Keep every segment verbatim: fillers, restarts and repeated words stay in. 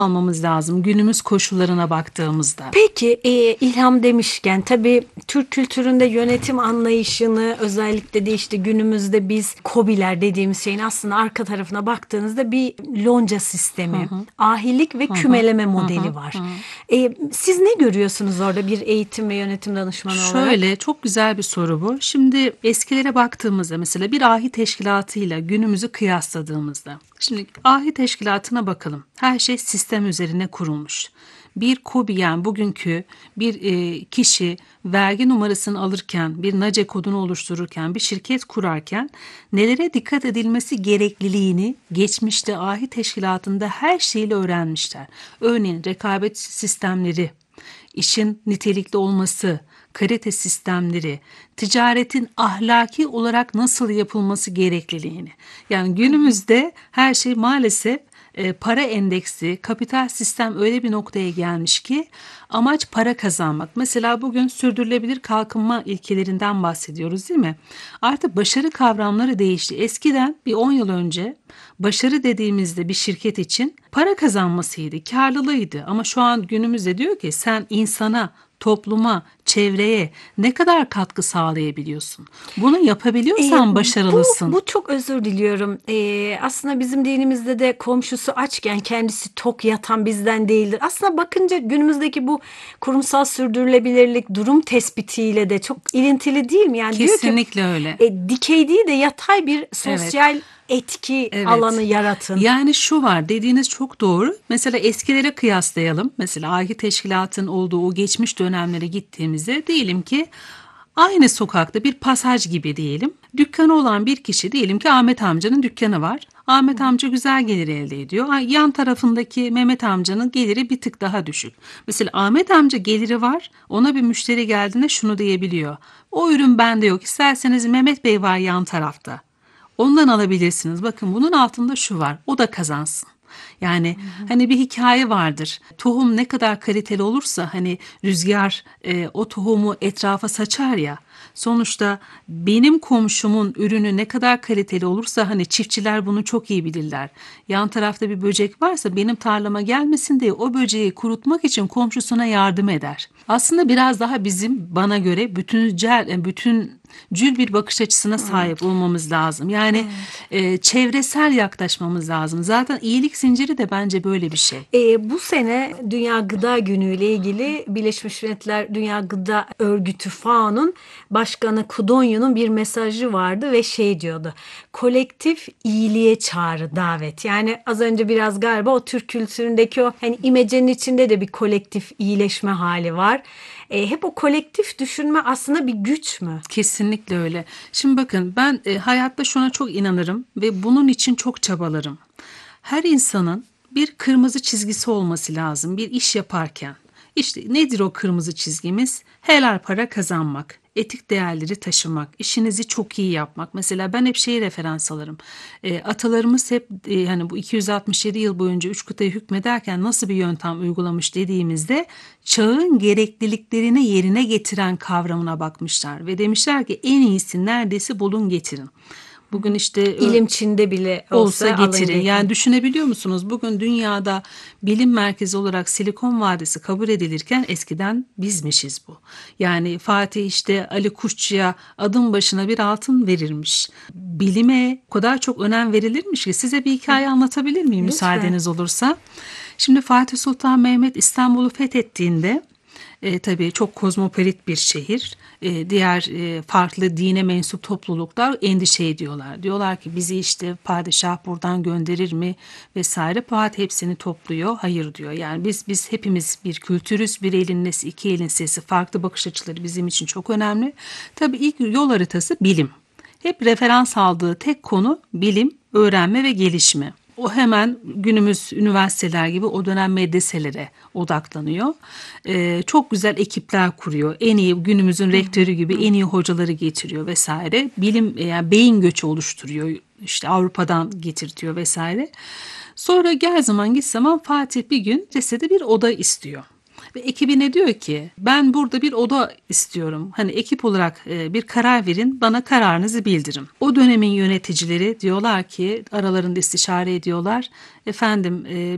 almamız lazım günümüz koşullarına baktığımızda. Peki e, ilham demişken tabii Türk kültüründe yönetim anlayışını özellikle de işte günümüzde biz KOBİ'ler dediğimiz şeyin aslında arka tarafına baktığınızda bir lonca sistemi, hı hı. ahilik ve hı hı. kümeleme modeli hı hı. var. Hı hı. E, siz ne görüyorsunuz orada bir eğitim ve yönetim danışmanı Şöyle, olarak? Şöyle çok güzel bir soru bu. Şimdi eskilere baktığımızda mesela bir ahi teşkilatıyla günümüzü kıyasladığımızda. Şimdi ahi teşkilatına bakalım. Her şey sistem üzerine kurulmuş. Bir KOBİ yani bugünkü bir e, kişi vergi numarasını alırken, bir NACE kodunu oluştururken, bir şirket kurarken nelere dikkat edilmesi gerekliliğini geçmişte ahi teşkilatında her şeyle öğrenmişler. Örneğin rekabet sistemleri, işin nitelikli olması, kalite sistemleri, ticaretin ahlaki olarak nasıl yapılması gerekliliğini. Yani günümüzde her şey maalesef e, para endeksi, kapital sistem öyle bir noktaya gelmiş ki amaç para kazanmak. Mesela bugün sürdürülebilir kalkınma ilkelerinden bahsediyoruz değil mi? Artık başarı kavramları değişti. Eskiden bir on yıl önce başarı dediğimizde bir şirket için para kazanmasıydı, karlılığıydı. Ama şu an günümüzde diyor ki sen insana, topluma, çevreye ne kadar katkı sağlayabiliyorsun? Bunu yapabiliyorsan Ee, başarılısın. Bu, bu çok özür diliyorum. Ee, aslında bizim dinimizde de komşusu açken kendisi tok yatan bizden değildir. Aslında bakınca günümüzdeki bu kurumsal sürdürülebilirlik durum tespitiyle de çok ilintili değil mi? Yani Kesinlikle diyor ki, öyle. E, dikey değil de yatay bir sosyal Evet. etki Evet. alanı yaratın. Yani şu var dediğiniz çok doğru. Mesela eskilere kıyaslayalım. Mesela ahi teşkilatın olduğu o geçmiş dönemlere gittiğimizde diyelim ki aynı sokakta bir pasaj gibi diyelim. Dükkanı olan bir kişi diyelim ki Ahmet amcanın dükkanı var. Ahmet amca güzel gelir elde ediyor. Yan tarafındaki Mehmet amcanın geliri bir tık daha düşük. Mesela Ahmet amca geliri var. Ona bir müşteri geldiğinde şunu diyebiliyor. O ürün bende yok. İsterseniz Mehmet Bey var yan tarafta. Ondan alabilirsiniz. Bakın bunun altında şu var. O da kazansın. Yani hı hı. Hani bir hikaye vardır. Tohum ne kadar kaliteli olursa hani rüzgar e, o tohumu etrafa saçar ya. Sonuçta benim komşumun ürünü ne kadar kaliteli olursa hani çiftçiler bunu çok iyi bilirler. Yan tarafta bir böcek varsa benim tarlama gelmesin diye o böceği kurutmak için komşusuna yardım eder. Aslında biraz daha bizim bana göre bütüncül, bütüncül bir bakış açısına sahip olmamız lazım. Yani evet. e, çevresel yaklaşmamız lazım. Zaten iyilik zinciri de bence böyle bir şey. E, bu sene Dünya Gıda Günü ile ilgili Birleşmiş Milletler Dünya Gıda Örgütü FAO'nun Başkanı Kudonyu'nun bir mesajı vardı ve şey diyordu. Kolektif iyiliğe çağrı, davet. Yani az önce biraz galiba o Türk kültüründeki o hani imecenin içinde de bir kolektif iyileşme hali var. E, hep o kolektif düşünme aslında bir güç mü? Kesinlikle öyle. Şimdi bakın ben e, hayatta şuna çok inanırım ve bunun için çok çabalarım. Her insanın bir kırmızı çizgisi olması lazım bir iş yaparken. İşte nedir o kırmızı çizgimiz? Helal para kazanmak, etik değerleri taşımak, işinizi çok iyi yapmak. Mesela ben hep şeyi referans alırım. E, atalarımız hep e, hani bu iki yüz altmış yedi yıl boyunca üç kıtaya hükmederken nasıl bir yöntem uygulamış dediğimizde çağın gerekliliklerini yerine getiren kavramına bakmışlar ve demişler ki en iyisi neredeyse bulun getirin. Bugün işte İlim Çin'de bile olsa, olsa getirin. getirin. Yani düşünebiliyor musunuz? Bugün dünyada bilim merkezi olarak Silikon Vadisi kabul edilirken eskiden bizmişiz bu. Yani Fatih işte Ali Kuşçu'ya adım başına bir altın verirmiş. Bilime o kadar çok önem verilirmiş ki size bir hikaye anlatabilir miyim Lütfen. müsaadeniz olursa? Şimdi Fatih Sultan Mehmet İstanbul'u fethettiğinde E, tabii çok kozmopolit bir şehir. E, diğer e, farklı dine mensup topluluklar endişe ediyorlar. Diyorlar ki bizi işte padişah buradan gönderir mi vesaire. Fatih hepsini topluyor. Hayır diyor. Yani biz biz hepimiz bir kültürüz. Bir elin nesi, iki elin sesi, farklı bakış açıları bizim için çok önemli. Tabii ilk yol haritası bilim. Hep referans aldığı tek konu bilim, öğrenme ve gelişme. O hemen günümüz üniversiteler gibi o dönem medreselere odaklanıyor. Ee, çok güzel ekipler kuruyor. En iyi günümüzün rektörü gibi en iyi hocaları getiriyor vesaire. Bilim yani beyin göçü oluşturuyor. İşte Avrupa'dan getirtiyor vesaire. Sonra gel zaman git zaman Fatih bir gün lisede bir oda istiyor. Ve ekibine diyor ki ben burada bir oda istiyorum. Hani ekip olarak e, bir karar verin bana kararınızı bildirin. O dönemin yöneticileri diyorlar ki aralarında istişare ediyorlar. Efendim e, biz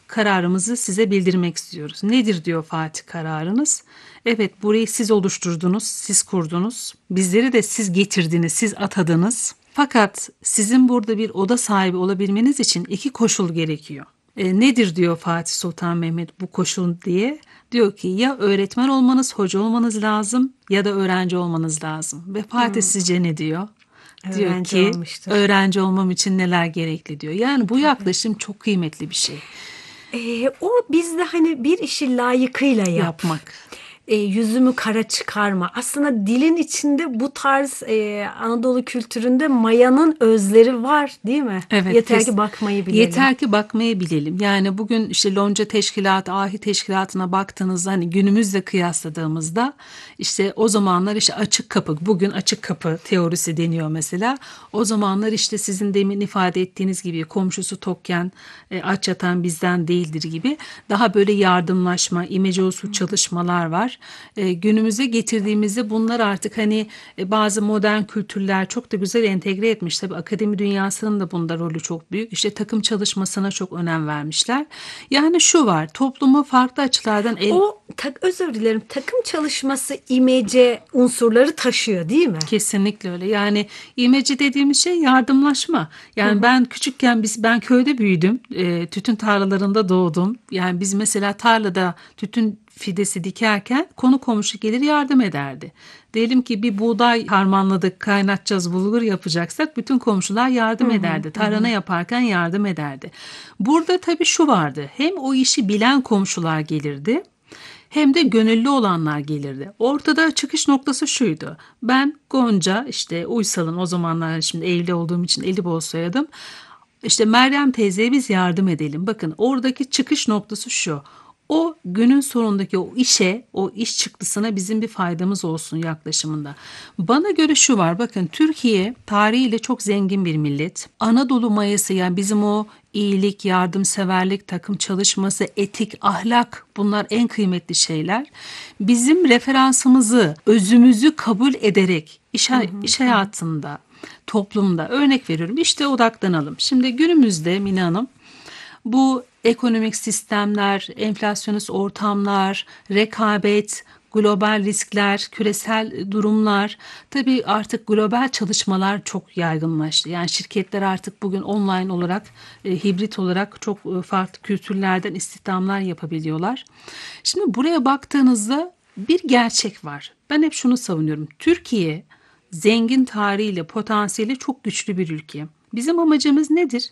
kararımızı size bildirmek istiyoruz. Nedir diyor Fatih kararınız? Evet, burayı siz oluşturdunuz, siz kurdunuz. Bizleri de siz getirdiniz, siz atadınız. Fakat sizin burada bir oda sahibi olabilmeniz için iki koşul gerekiyor. E, nedir diyor Fatih Sultan Mehmet bu koşul diye? Diyor ki ya öğretmen olmanız, hoca olmanız lazım ya da öğrenci olmanız lazım. Ve Fatih sizce ne diyor? Diyor Öğrenci ki olmuştur. öğrenci olmam için neler gerekli diyor. Yani bu yaklaşım çok kıymetli bir şey. Ee, o bizde hani bir işi layıkıyla yap. Yapmak. E, yüzümü kara çıkarma. Aslında dilin içinde bu tarz e, Anadolu kültüründe mayanın özleri var değil mi? Evet, Yeter kes- ki bakmayı bilelim. Yeter ki bakmayı bilelim. Yani bugün işte Lonca Teşkilatı, Ahi Teşkilatı'na baktığınızda hani günümüzle kıyasladığımızda işte o zamanlar işte açık kapı, bugün açık kapı teorisi deniyor mesela. O zamanlar işte sizin demin ifade ettiğiniz gibi komşusu tokken e, aç yatan bizden değildir gibi daha böyle yardımlaşma, imece usul çalışmalar var. E, günümüze getirdiğimizde bunlar artık hani e, bazı modern kültürler çok da güzel entegre etmiş. Tabii akademi dünyasının da bunda rolü çok büyük. İşte takım çalışmasına çok önem vermişler. Yani şu var, toplumu farklı açılardan el... O tak, özür dilerim takım çalışması imece unsurları taşıyor değil mi? Kesinlikle öyle. Yani imece dediğimiz şey yardımlaşma. Yani ben küçükken biz ben köyde büyüdüm. E, tütün tarlalarında doğdum. Yani biz mesela tarlada tütün fidesi dikerken konu komşu gelir yardım ederdi. Diyelim ki bir buğday harmanladık, kaynatacağız, bulgur yapacaksak bütün komşular yardım ederdi. Tarhana yaparken yardım ederdi. Burada tabii şu vardı. Hem o işi bilen komşular gelirdi. Hem de gönüllü olanlar gelirdi. Ortada çıkış noktası şuydu. Ben Gonca işte Uysal'ın o zamanlar şimdi evli olduğum için Elibol soyadım. İşte Meryem teyzeye biz yardım edelim. Bakın oradaki çıkış noktası şu. O günün sonundaki o işe, o iş çıktısına bizim bir faydamız olsun yaklaşımında. Bana göre şu var, bakın Türkiye tarihiyle çok zengin bir millet. Anadolu mayası yani bizim o iyilik, yardımseverlik, takım çalışması, etik, ahlak bunlar en kıymetli şeyler. Bizim referansımızı, özümüzü kabul ederek iş, iş hayatında, toplumda örnek veriyorum işte odaklanalım. Şimdi günümüzde Mine Hanım bu ekonomik sistemler, enflasyonist ortamlar, rekabet, global riskler, küresel durumlar, tabii artık global çalışmalar çok yaygınlaştı. Yani şirketler artık bugün online olarak, e, hibrit olarak çok e, farklı kültürlerden istihdamlar yapabiliyorlar. Şimdi buraya baktığınızda bir gerçek var. Ben hep şunu savunuyorum. Türkiye zengin tarihiyle, potansiyeli çok güçlü bir ülke. Bizim amacımız nedir?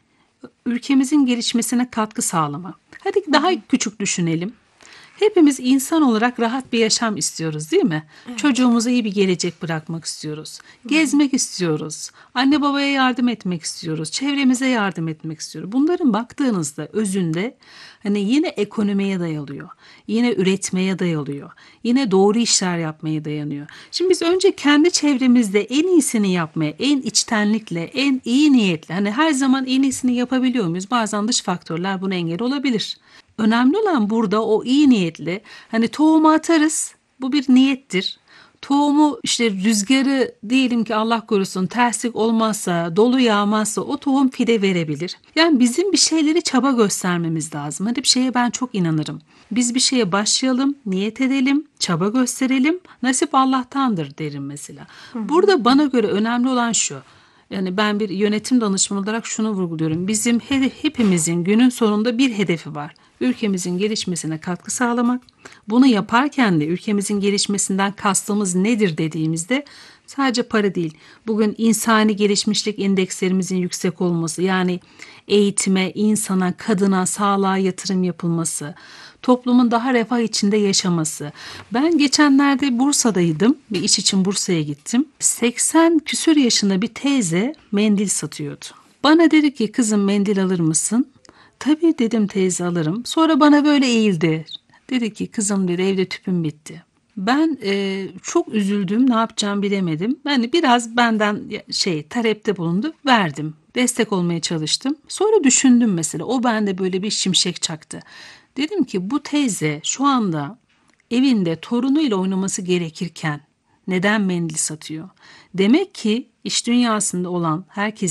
Ülkemizin gelişmesine katkı sağlamak. Hadi daha küçük düşünelim. Hepimiz insan olarak rahat bir yaşam istiyoruz değil mi? Evet. Çocuğumuza iyi bir gelecek bırakmak istiyoruz. Gezmek istiyoruz. Anne babaya yardım etmek istiyoruz. Çevremize yardım etmek istiyoruz. Bunların baktığınızda özünde hani yine ekonomiye dayalıyor. Yine üretmeye dayalıyor. Yine doğru işler yapmaya dayanıyor. Şimdi biz önce kendi çevremizde en iyisini yapmaya, en içtenlikle, en iyi niyetle, hani her zaman en iyisini yapabiliyor muyuz? Bazen dış faktörler buna engel olabilir. Önemli olan burada o iyi niyetli, hani tohumu atarız, bu bir niyettir. Tohumu işte rüzgarı diyelim ki Allah korusun terslik olmazsa, dolu yağmazsa o tohum fide verebilir. Yani bizim bir şeyleri çaba göstermemiz lazım. Hani bir şeye ben çok inanırım. Biz bir şeye başlayalım, niyet edelim, çaba gösterelim. Nasip Allah'tandır derim mesela. Burada bana göre önemli olan şu. Yani ben bir yönetim danışmanı olarak şunu vurguluyorum. Bizim he- hepimizin günün sonunda bir hedefi var. Ülkemizin gelişmesine katkı sağlamak. Bunu yaparken de ülkemizin gelişmesinden kastımız nedir dediğimizde sadece para değil. Bugün insani gelişmişlik indekslerimizin yüksek olması, yani eğitime, insana, kadına, sağlığa yatırım yapılması, toplumun daha refah içinde yaşaması. Ben geçenlerde Bursa'daydım. Bir iş için Bursa'ya gittim. seksen küsur yaşında bir teyze mendil satıyordu. Bana dedi ki kızım mendil alır mısın? Tabii dedim teyze alırım. Sonra bana böyle eğildi. Dedi ki kızım dedi evde tüpüm bitti. Ben e, çok üzüldüm, ne yapacağımı bilemedim. Yani biraz benden şey talepte bulundu, verdim. Destek olmaya çalıştım. Sonra düşündüm mesela, o bende böyle bir şimşek çaktı. Dedim ki bu teyze şu anda evinde torunuyla oynaması gerekirken neden mendil satıyor? Demek ki iş dünyasında olan herkesin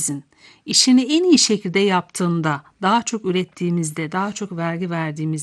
işini en iyi şekilde yaptığında, daha çok ürettiğimizde, daha çok vergi verdiğimizde